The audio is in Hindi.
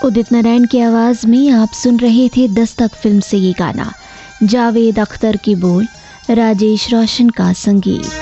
उदित नारायण की आवाज़ में आप सुन रहे थे दस्तक फिल्म से ये गाना। जावेद अख्तर की बोल, राजेश रोशन का संगीत।